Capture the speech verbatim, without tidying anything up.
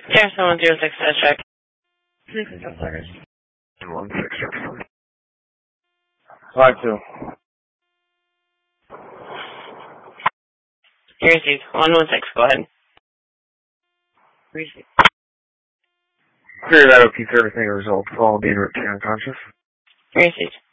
Yes, someone zero six says check. One six six four. Five two. You received. One one six. Go ahead. Received. Clear that O P servicing a result. All being unconscious. Received.